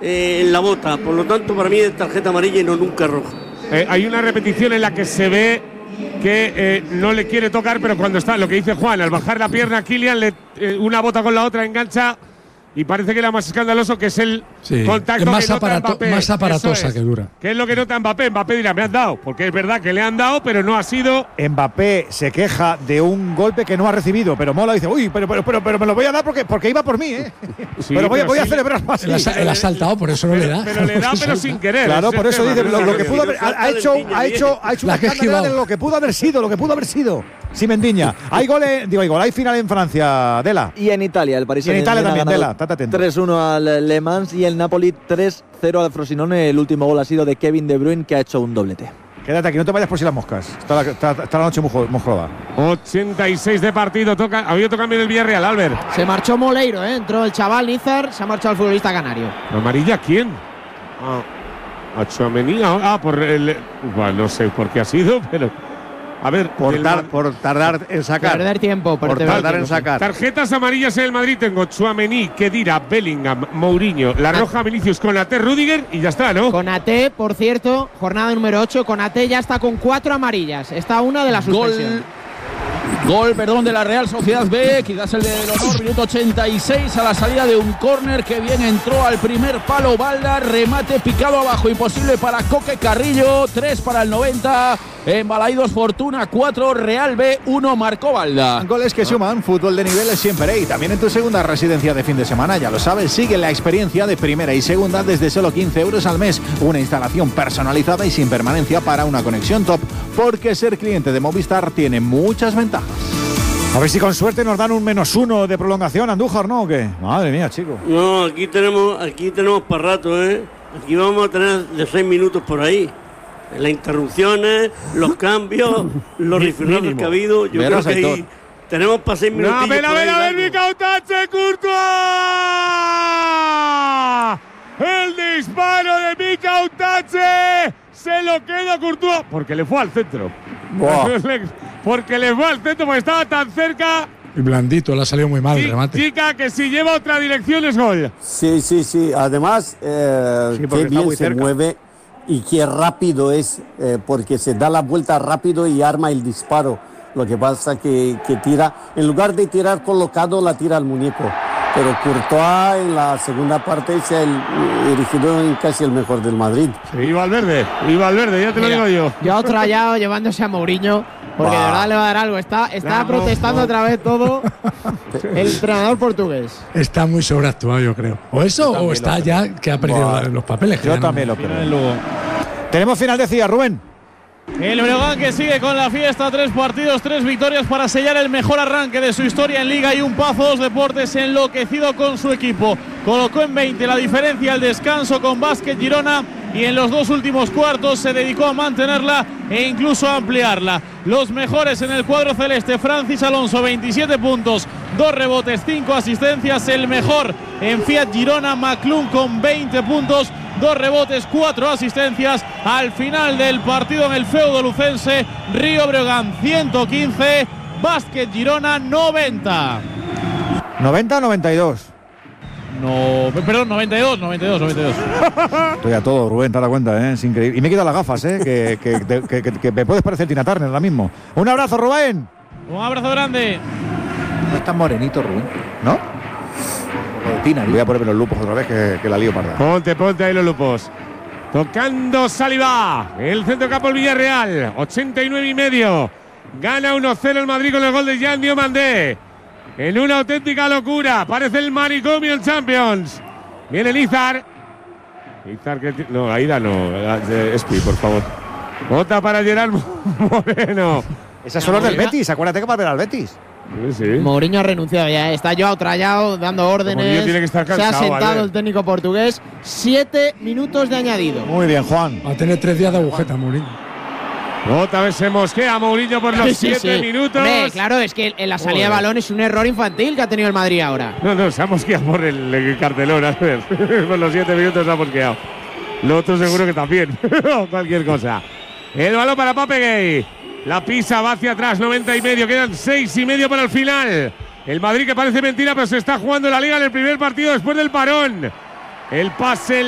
en la bota. Por lo tanto, para mí es tarjeta amarilla y no nunca roja. Hay una repetición en la que se ve que no le quiere tocar, pero cuando está, lo que dice Juan, al bajar la pierna Kylian, una bota con la otra engancha. Y parece que era más escandaloso, que es el contacto más que nota Mbappé. Más aparatosa que dura. ¿Qué es lo que nota Mbappé? Mbappé dirá, me han dado. Porque es verdad que le han dado, pero no ha sido. Mbappé se queja de un golpe que no ha recibido, pero Mola dice, uy, pero me lo voy a dar porque iba por mí, ¿eh? Sí, pero voy a celebrar más. Él ha saltado, por eso no le da. Pero le da, pero sin querer. Claro, por eso dice, lo que pudo haber. Ha hecho una escándalo de lo que pudo haber sido. Sí, Mendiña. Hay final en Francia, Dela. Y en Italia, el Paris Saint-Germain. Y en Italia también, Dela, estate atento. 3-1 al Le Mans y el Napoli 3-0 al Frosinone. El último gol ha sido de Kevin De Bruyne, que ha hecho un doblete. Quédate aquí, no te vayas por si las moscas. Está la noche muy joda. 86 de partido. Ha habido otro cambio del Villarreal, Albert. Se marchó Moleiro, entró el chaval Izar, se ha marchado el futbolista canario. ¿Amarilla quién? A Tchouaméni. Por el. Bueno, no sé por qué ha sido, pero. A ver, por tardar en sacar. Perder tiempo. Por tardar en sacar. Tarjetas amarillas en el Madrid. Tengo Tchouaméni, Khedira, Bellingham, Mourinho, la roja Vinicius, Konaté, Rüdiger y ya está, ¿no? Konaté, por cierto, jornada número 8. Konaté ya está con 4 amarillas. Está una de la suspensión. Gol, de la Real Sociedad B, quizás el del honor, minuto 86 a la salida de un córner que bien entró al primer palo Balda, remate picado abajo, imposible para Coque Carrillo, 3 para el 90, en Balaidos Fortuna 4, Real B 1, marcó Balda. Goles que suman, fútbol de nivel es siempre y también en tu segunda residencia de fin de semana, ya lo sabes, sigue la experiencia de primera y segunda desde solo 15 euros al mes, una instalación personalizada y sin permanencia para una conexión top, porque ser cliente de Movistar tiene muchas ventajas. A ver si con suerte nos dan un -1 de prolongación, Andújar, ¿no? ¿O qué? Madre mía, chico. No, aquí tenemos para rato, ¿eh? Aquí vamos a tener de 6 minutos por ahí. Las interrupciones, los cambios, los rifirrafes que ha habido. Yo creo que ahí tenemos para 6 minutos. A ver, Micao Tache, Courtois. El disparo de Micao Tache. Se lo queda Courtois. Porque le fue al centro. Porque le fue al centro, porque estaba tan cerca. Y blandito, le ha salido muy mal el remate. Chica, que si lleva otra dirección es gol. Sí. Además, qué bien se mueve y qué rápido es, porque se da la vuelta rápido y arma el disparo. Lo que pasa que tira, en lugar de tirar colocado, la tira al muñeco. Pero Courtois en la segunda parte se ha erigido en casi el mejor del Madrid. Sí, y Valverde, ya te lo digo yo. Ya otro hallado llevándose a Mourinho, porque de verdad le va a dar algo. Está protestando otra vez todo el entrenador portugués. Está muy sobreactuado, yo creo. O eso, o está ya que ha perdido los papeles. Yo también lo creo. Tenemos final, decía Rubén. El Breogán que sigue con la fiesta, 3 partidos, 3 victorias para sellar el mejor arranque de su historia en Liga, y un Pazos Deportes enloquecido con su equipo. Colocó en 20 la diferencia al descanso con Básquet Girona y en los 2 últimos cuartos se dedicó a mantenerla e incluso a ampliarla. Los mejores en el cuadro celeste, Francis Alonso, 27 puntos, 2 rebotes, 5 asistencias. El mejor en Fiat Girona, Maclún, con 20 puntos, 2 rebotes, 4 asistencias. Al final del partido en el feudo lucense, Río Breogán 115, Básquet Girona 90. 90-92. No, perdón, 92. Estoy a todo, Rubén, te das cuenta, ¿eh? Es increíble. Y me he quitado las gafas, ¿eh? que me puedes parecer Tina Turner ahora mismo. Un abrazo, Rubén. Un abrazo grande. No es tan morenito, Rubén, ¿no? Tina, voy a ponerme los lupos otra vez, que la lío parda. Ponte ahí los lupos. Tocando Saliba. El centro campo el Villarreal. 89,5. Gana 1-0 el Madrid con el gol de Jean Diomandé. En una auténtica locura. Parece el manicomio el Champions. Viene Izar. No, Aida no. Espi, por favor. Bota para Gerard Moreno. Esas son las del Betis. Acuérdate que va a ver al Betis. Sí. Mourinho ha renunciado ya. Está Joao Trallao dando órdenes. Tiene que estar cansado, se ha sentado el técnico portugués. 7 minutos de añadido. Muy bien, Juan. Va a tener 3 días de agujeta, Mourinho. Otra vez se mosquea Mourinho por los 7 minutos. Claro, es que en la salida de balón es un error infantil que ha tenido el Madrid ahora. No, se ha mosqueado por el cartelón. A ver, por los 7 minutos se ha mosqueado. Lo otro seguro que también. Cualquier cosa. El balón para Pape. La pisa, va hacia atrás, 90,5. Quedan 6,5 para el final. El Madrid, que parece mentira, pero se está jugando la Liga en el primer partido después del parón. El pase